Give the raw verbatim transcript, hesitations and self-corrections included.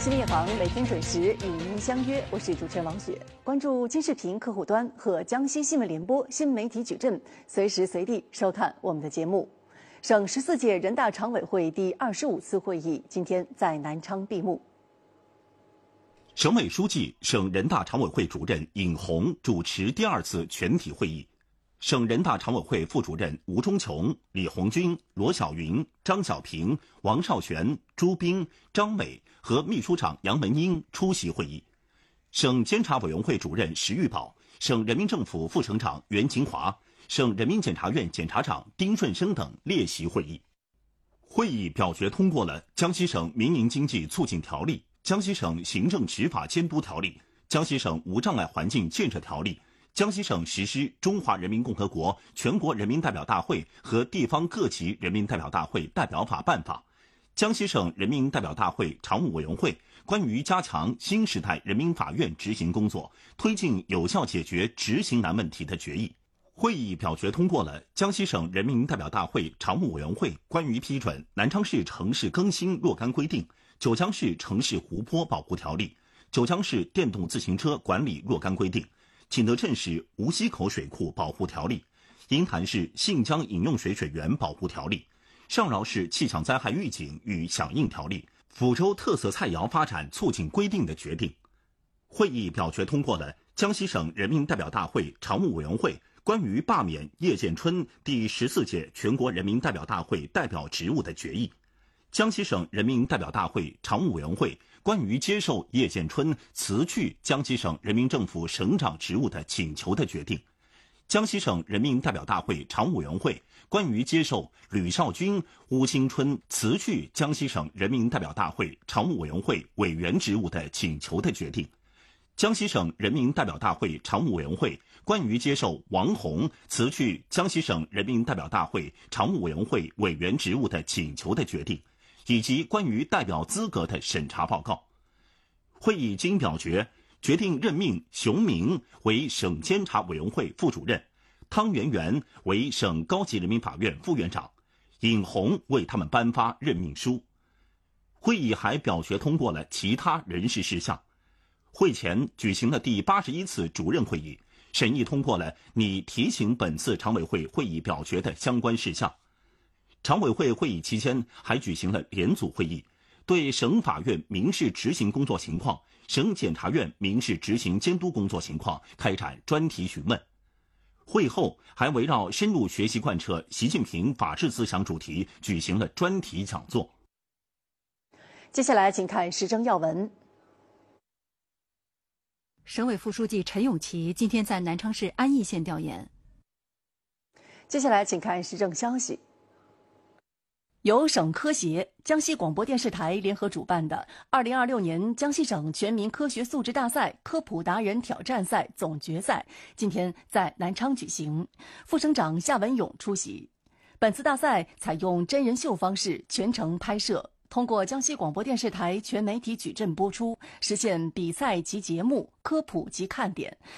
新闻夜航每天准时与您相约，我是主持人王雪。关注金视频客户端和江西新闻联播新媒体矩阵，随时随地收看我们的节目。省十四届人大常委会第二十五次会议今天在南昌闭幕。 省委书记、省人大常委会主任尹红主持第二次全体会议。省人大常委会副主任吴忠琼、李红军、罗小云、张小平、王少全、朱斌、张美和秘书长杨文英出席会议。省监察委员会主任石玉宝、省人民政府副省长袁勤华、省人民检察院检察长丁顺生等列席会议。会议表决通过了《江西省民营经济促进条例》、《江西省行政执法监督条例》、《江西省无障碍环境建设条例》、江西省实施《中华人民共和国全国人民代表大会和地方各级人民代表大会代表法办法》、江西省人民代表大会常务委员会关于加强新时代人民法院执行工作，推进有效解决执行难问题的决议。会议表决通过了江西省人民代表大会常务委员会关于批准南昌市城市更新若干规定、九江市城市湖泊保护条例、九江市电动自行车管理若干规定、景德镇市无溪口水库保护条例、银坛市信江饮用水水源保护条例、上饶市气象灾害预警与响应条例、抚州特色菜肴发展促进规定的决定。会议表决通过了江西省人民代表大会常务委员会关于罢免叶建春第十四届全国人民代表大会代表职务的决议，江西省人民代表大会常务委员会关于接受叶建春辞去江西省人民政府省长职务的请求的决定，江西省人民代表大会常务委员会关于接受吕少军、邬兴春辞去江西省人民代表大会常务委员会委员职务的请求的决定，江西省人民代表大会常务委员会关于接受王宏辞去江西省人民代表大会常务委员会委员职务的请求的决定，以及关于代表资格的审查报告。会议经表决，决定任命熊明为省监察委员会副主任，汤圆圆为省高级人民法院副院长，尹红为他们颁发任命书。会议还表决通过了其他人事事项。会前举行了第八十一次主任会议，审议通过了拟提请本次常委会会议表决的相关事项。常委会会议期间还举行了联组会议，对省法院民事执行工作情况、省检察院民事执行监督工作情况开展专题询问。会后还围绕深入学习贯彻习近平法治思想主题举行了专题讲座。 接下来请看时政要闻。 省委副书记陈永奇今天在南昌市安义县调研。 接下来请看时政消息。由省科协、江西广播电视台联合主办的二零二六年江西省全民科学素质大赛科普达人挑战赛总决赛今天在南昌举行，副省长夏文勇出席。本次大赛采用真人秀方式全程拍摄，通过江西广播电视台全媒体矩阵播出，实现比赛及节目、科普及看点，